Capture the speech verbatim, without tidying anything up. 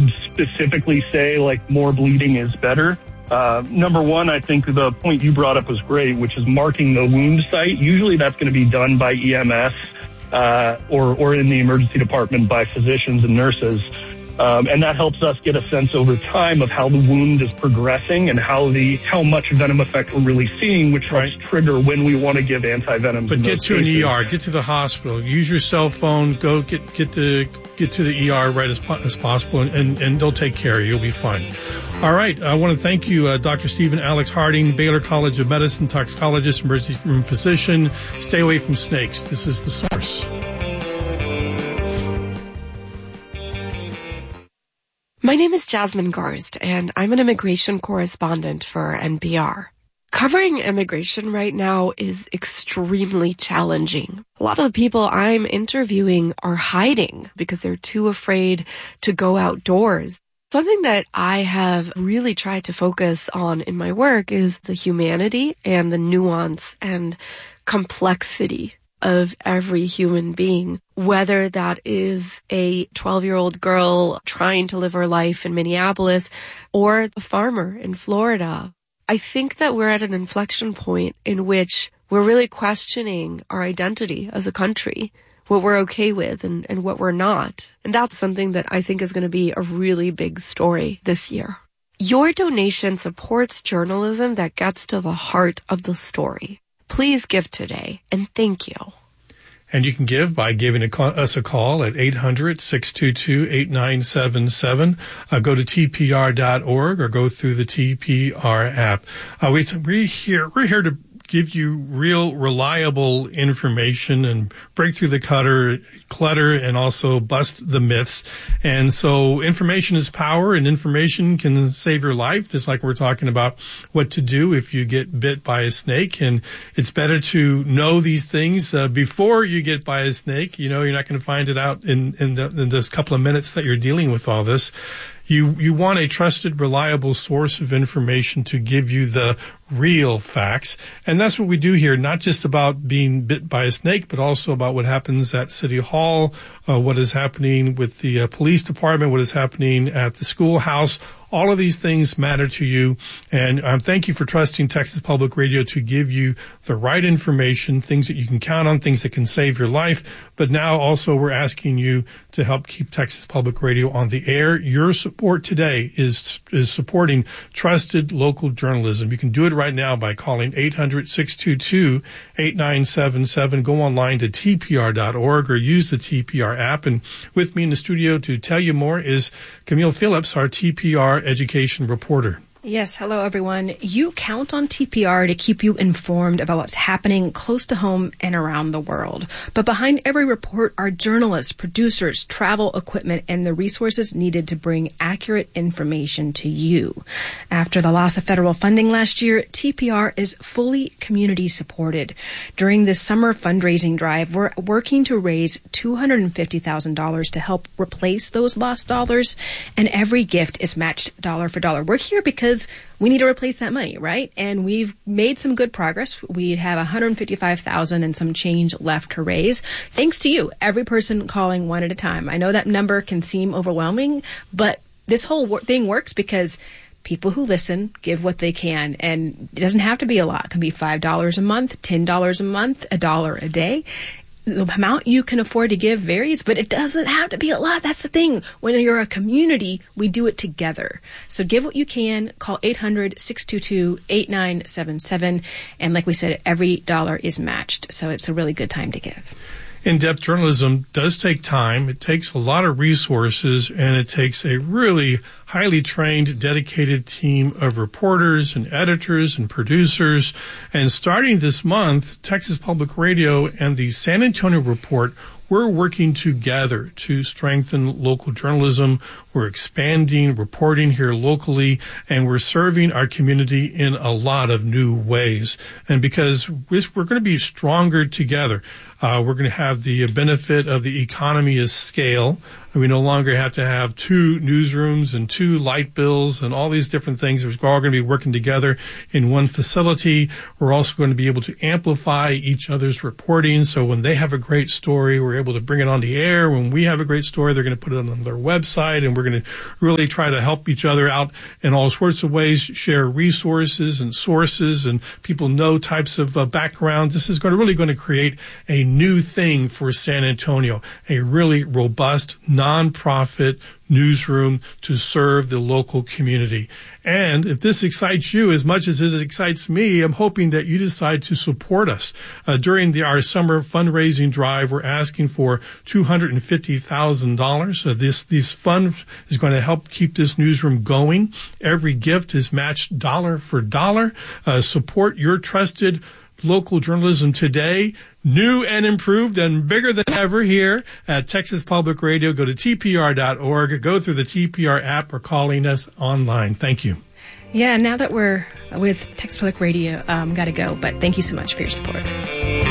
would specifically say, like, more bleeding is better. Uh, number one, I think the point you brought up was great, which is marking the wound site. Usually that's going to be done by E M S uh, or, or in the emergency department by physicians and nurses. Um, and that helps us get a sense over time of how the wound is progressing and how the how much venom effect we're really seeing, which helps right. trigger when we want to give antivenoms. But get to cases. An E R, get to the hospital, use your cell phone, go get get to get to the E R right as as possible, and, and, and they'll take care of you. You'll be fine. All right, I want to thank you, uh, Doctor Stephen Alex Harding, Baylor College of Medicine, toxicologist, emergency room physician. Stay away from snakes. This is The Source. My name is Jasmine Garst, and I'm an immigration correspondent for N P R. Covering immigration right now is extremely challenging. A lot of the people I'm interviewing are hiding because they're too afraid to go outdoors. Something that I have really tried to focus on in my work is the humanity and the nuance and complexity of every human being, whether that is a twelve-year-old girl trying to live her life in Minneapolis or a farmer in Florida. I think that we're at an inflection point in which we're really questioning our identity as a country, what we're okay with and, and what we're not. And that's something that I think is going to be a really big story this year. Your donation supports journalism that gets to the heart of the story. Please give today, and thank you. And you can give by giving a call, us a call at eight hundred, six two two, eight nine seven seven. Uh, go to T P R dot org or go through the T P R app. Uh, we, we're here, we're here to give you real, reliable information and break through the clutter, clutter and also bust the myths. And so information is power, and information can save your life, just like we're talking about what to do if you get bit by a snake. And it's better to know these things uh, before you get by a snake. You know, you're not going to find it out in, in, the, in this couple of minutes that you're dealing with all this. You, you want a trusted, reliable source of information to give you the real facts. And that's what we do here, not just about being bit by a snake, but also about what happens at City Hall, uh, what is happening with the uh, police department, what is happening at the schoolhouse. All of these things matter to you. And um, thank you for trusting Texas Public Radio to give you the right information, things that you can count on, things that can save your life. But now also we're asking you to help keep Texas Public Radio on the air. Your support today is is supporting trusted local journalism. You can do it right now by calling eight hundred, six two two, eight nine seven seven. Go online to T P R dot org or use the T P R app. And with me in the studio to tell you more is Camille Phillips, our T P R education reporter. Yes, hello everyone. You count on T P R to keep you informed about what's happening close to home and around the world. But behind every report are journalists, producers, travel equipment, and the resources needed to bring accurate information to you. After the loss of federal funding last year, T P R is fully community supported. During this summer fundraising drive, we're working to raise two hundred fifty thousand dollars to help replace those lost dollars, and every gift is matched dollar for dollar. We're here because we need to replace that money, right? And we've made some good progress. We have one hundred fifty-five thousand dollars and some change left to raise. Thanks to you, every person calling one at a time. I know that number can seem overwhelming, but this whole thing works because people who listen give what they can. And it doesn't have to be a lot. It can be five dollars a month, ten dollars a month, a dollar a day. The amount you can afford to give varies, but it doesn't have to be a lot. That's the thing. When you're a community, we do it together. So give what you can. Call eight hundred, six two two, eight nine seven seven. And like we said, every dollar is matched. So it's a really good time to give. In-depth journalism does take time. It takes a lot of resources, and it takes a really highly trained, dedicated team of reporters and editors and producers. And starting this month, Texas Public Radio and the San Antonio Report, we're working together to strengthen local journalism. We're expanding reporting here locally, and we're serving our community in a lot of new ways. And because we're going to be stronger together, uh, we're going to have the benefit of the economy of scale. We no longer have to have two newsrooms and two light bills and all these different things. We're all going to be working together in one facility. We're also going to be able to amplify each other's reporting. So when they have a great story, we're able to bring it on the air. When we have a great story, they're going to put it on their website, and We're going to really try to help each other out in all sorts of ways, share resources and sources, and people know types of uh, backgrounds. This is going to really going to create a new thing for San Antonio, a really robust nonprofit newsroom to serve the local community. And if this excites you as much as it excites me, I'm hoping that you decide to support us. Uh, during the, our summer fundraising drive, we're asking for two hundred fifty thousand dollars. So this, this fund is going to help keep this newsroom going. Every gift is matched dollar for dollar. Uh, support your trusted local journalism today, new and improved and bigger than ever here at Texas Public Radio. Go to T P R dot org, go through the T P R app, or calling us online. Thank you. Yeah, now that we're with Texas Public Radio, um, got to go, but thank you so much for your support.